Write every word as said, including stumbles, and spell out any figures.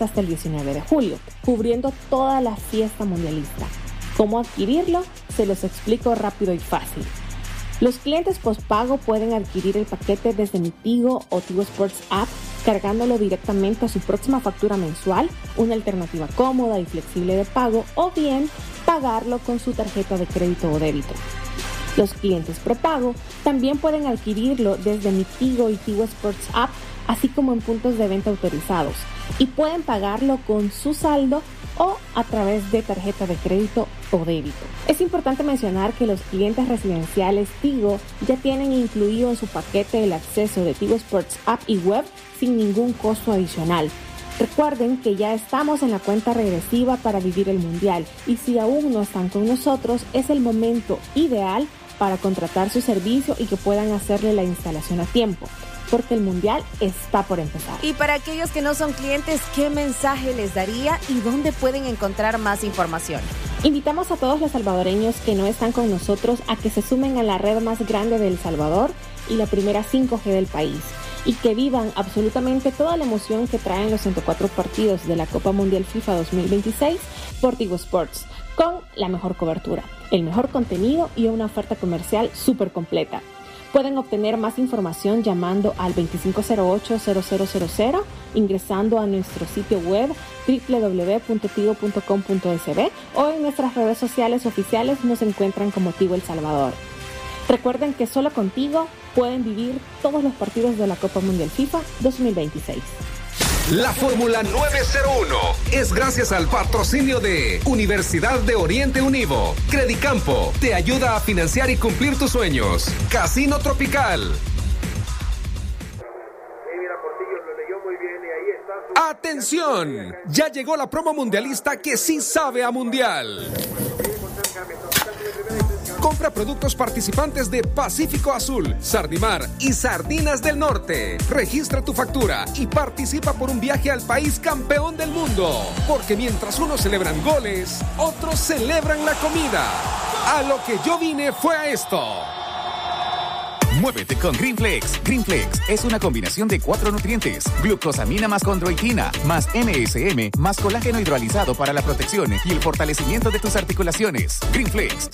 es hasta el diecinueve de julio, cubriendo toda la fiesta mundialista. ¿Cómo adquirirlo? Se los explico rápido y fácil. Los clientes postpago pueden adquirir el paquete desde mi Tigo o Tigo Sports App, cargándolo directamente a su próxima factura mensual, una alternativa cómoda y flexible de pago, o bien pagarlo con su tarjeta de crédito o débito. Los clientes prepago también pueden adquirirlo desde mi Tigo y Tigo Sports App, así como en puntos de venta autorizados, y pueden pagarlo con su saldo o a través de tarjeta de crédito o débito. Es importante mencionar que los clientes residenciales Tigo ya tienen incluido en su paquete el acceso de Tigo Sports App y web sin ningún costo adicional. Recuerden que ya estamos en la cuenta regresiva para vivir el Mundial y si aún no están con nosotros, es el momento ideal para contratar su servicio y que puedan hacerle la instalación a tiempo, porque el Mundial está por empezar. Y para aquellos que no son clientes, ¿qué mensaje les daría y dónde pueden encontrar más información? Invitamos a todos los salvadoreños que no están con nosotros a que se sumen a la red más grande de El Salvador y la primera cinco G del país, y que vivan absolutamente toda la emoción que traen los ciento cuatro partidos de la Copa Mundial FIFA dos mil veintiséis por Tigo Sports, con la mejor cobertura, el mejor contenido y una oferta comercial súper completa. Pueden obtener más información llamando al veinticinco cero ocho, cero cero cero cero, ingresando a nuestro sitio web doble u doble u doble u punto tigo punto com punto es be o en nuestras redes sociales oficiales nos encuentran como Tigo El Salvador. Recuerden que solo contigo pueden vivir todos los partidos de la Copa Mundial FIFA dos mil veintiséis. La Fórmula nueve cero uno es gracias al patrocinio de Universidad de Oriente Univo. Credicampo te ayuda a financiar y cumplir tus sueños. Casino Tropical. ¡Atención! Ya llegó la promo mundialista que sí sabe a mundial. Compra productos participantes de Pacífico Azul, Sardimar y Sardinas del Norte. Registra tu factura y participa por un viaje al país campeón del mundo. Porque mientras unos celebran goles, otros celebran la comida. A lo que yo vine fue a esto. Muévete con Greenflex. Greenflex es una combinación de cuatro nutrientes: glucosamina más condroitina, más N S M, más colágeno hidrolizado para la protección y el fortalecimiento de tus articulaciones. Greenflex.